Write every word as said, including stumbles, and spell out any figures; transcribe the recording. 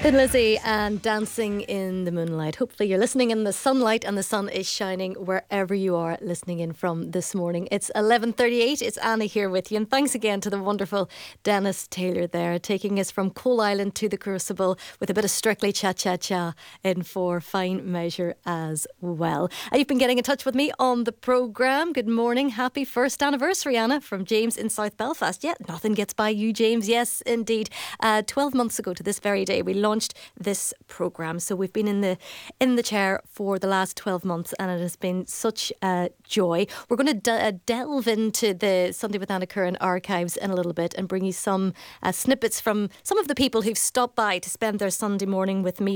Thin Lizzy and Dancing in the Moonlight. Hopefully you're listening in the sunlight and the sun is shining wherever you are listening in from this morning. It's eleven thirty-eight. It's Anna here with you. And thanks again to the wonderful Dennis Taylor there, taking us from Coal Island to the Crucible with a bit of Strictly Cha-Cha-Cha in for fine measure as well. And you've been getting in touch with me on the programme. Good morning. Happy first anniversary, Anna, from James in South Belfast. Yeah, nothing gets by you, James. Yes, indeed. Uh, twelve months ago to this very day, we launched this programme. So we've been in the in the chair for the last twelve months and it has been such a joy. We're going to de- uh, delve into the Sunday with Anna Curran archives in a little bit and bring you some uh, snippets from some of the people who've stopped by to spend their Sunday morning with me